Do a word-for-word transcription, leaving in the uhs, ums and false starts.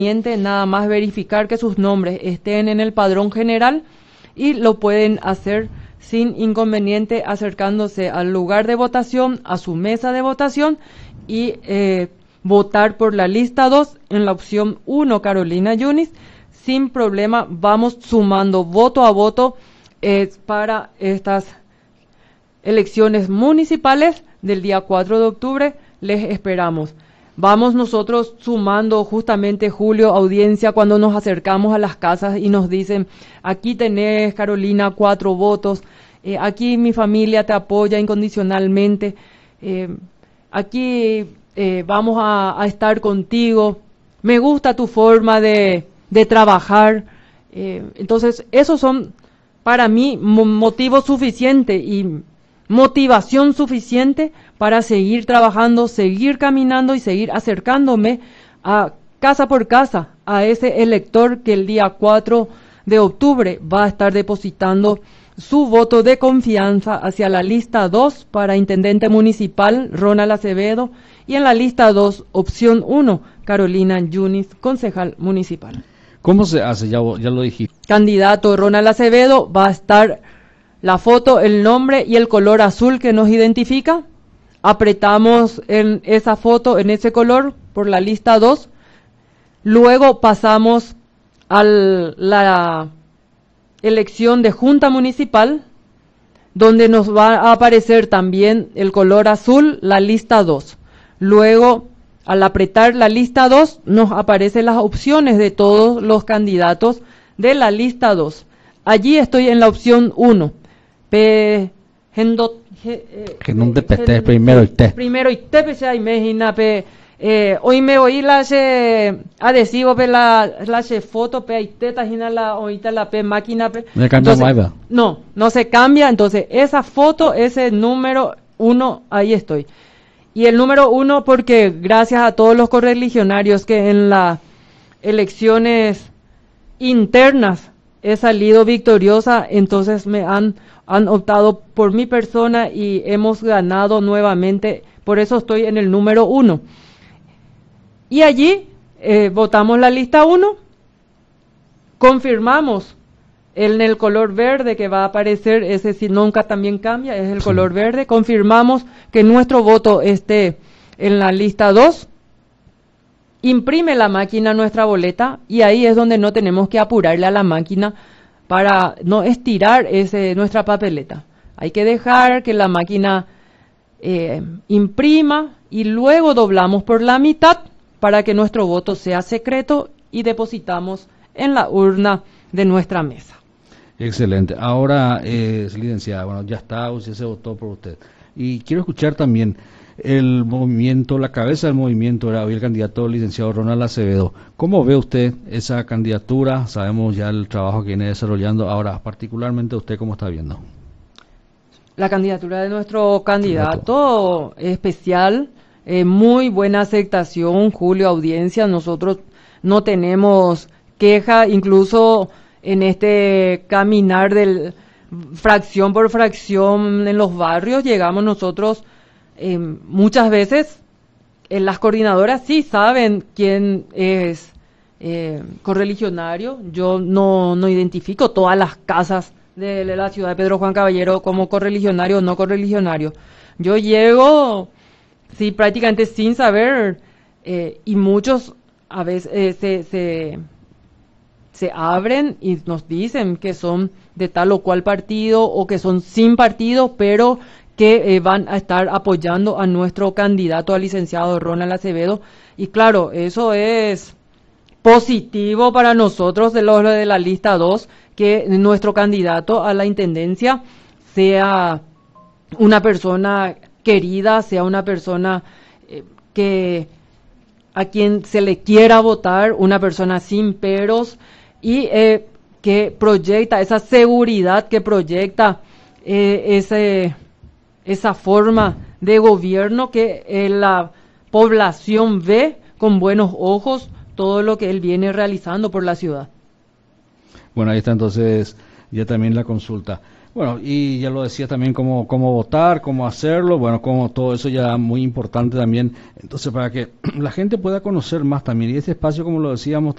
nada más verificar que sus nombres estén en el padrón general y lo pueden hacer sin inconveniente acercándose al lugar de votación, a su mesa de votación y eh, votar por la lista dos en la opción uno, Carolina Yunis. Sin problema, vamos sumando voto a voto eh, para estas elecciones municipales del día cuatro de octubre. Les esperamos. Vamos nosotros sumando justamente, Julio, audiencia, cuando nos acercamos a las casas y nos dicen, aquí tenés, Carolina, cuatro votos, eh, aquí mi familia te apoya incondicionalmente, eh, aquí eh, vamos a, a estar contigo, me gusta tu forma de, de trabajar. Eh, entonces, esos son para mí motivos suficientes y motivación suficiente para seguir trabajando, seguir caminando y seguir acercándome a casa por casa a ese elector que el día cuatro de octubre va a estar depositando su voto de confianza hacia la lista dos para intendente municipal, Ronald Acevedo, y en la lista dos, opción uno, Carolina Yunis, concejal municipal. ¿Cómo se hace? Ya, ya lo dijiste. Candidato Ronald Acevedo, va a estar la foto, el nombre y el color azul que nos identifica. Apretamos en esa foto, en ese color, por la lista dos. Luego pasamos a la elección de Junta Municipal, donde nos va a aparecer también el color azul, la lista dos. Luego, al apretar la lista dos, nos aparecen las opciones de todos los candidatos de la lista dos. Allí estoy en la opción uno. Pe, gendo, ge, eh, Genunde peste primero y te. Primero y te pe se imagina pe eh, hoy me oí la se adhesivo pe la la se foto pe y te tajina la ahorita la pe máquina pe. No cambia nada. No, no se cambia, entonces esa foto, ese número uno, ahí estoy. Y el número uno porque gracias a todos los correligionarios que en las elecciones internas he salido victoriosa, entonces me han, han optado por mi persona y hemos ganado nuevamente, por eso estoy en el número uno. Y allí eh, votamos la lista uno, confirmamos en el color verde que va a aparecer, ese si nunca también cambia, es el Sí. color verde, confirmamos que nuestro voto esté en la lista dos, imprime la máquina nuestra boleta y ahí es donde no tenemos que apurarle a la máquina para no estirar ese, nuestra papeleta. Hay que dejar que la máquina eh, imprima y luego doblamos por la mitad para que nuestro voto sea secreto y depositamos en la urna de nuestra mesa. Excelente. Ahora, eh, licenciada, bueno, ya está, usted se votó por usted. Y quiero escuchar también el movimiento, la cabeza del movimiento era hoy el candidato licenciado Ronald Acevedo. ¿Cómo ve usted esa candidatura? Sabemos ya el trabajo que viene desarrollando. Ahora, particularmente usted, ¿cómo está viendo? La candidatura de nuestro candidato especial, eh, muy buena aceptación, Julio, audiencia. Nosotros no tenemos queja, incluso en este caminar del fracción por fracción en los barrios, llegamos nosotros eh, muchas veces, en las coordinadoras sí saben quién es eh, correligionario. Yo no, no identifico todas las casas de la ciudad de Pedro Juan Caballero como correligionario o no correligionario. Yo llego, sí, prácticamente sin saber, eh, y muchos a veces eh, se, se, se abren y nos dicen que son de tal o cual partido o que son sin partido, pero que eh, van a estar apoyando a nuestro candidato al licenciado Ronald Acevedo. Y claro, eso es positivo para nosotros de los de la lista dos, que nuestro candidato a la intendencia sea una persona querida, sea una persona eh, que a quien se le quiera votar, una persona sin peros y eh, que proyecta esa seguridad, que proyecta eh, ese, esa forma de gobierno que eh, la población ve con buenos ojos todo lo que él viene realizando por la ciudad. Bueno, ahí está entonces ya también la consulta. Bueno, y ya lo decía también cómo, cómo votar, cómo hacerlo, bueno, como todo eso ya muy importante también, entonces para que la gente pueda conocer más también, y este espacio, como lo decíamos,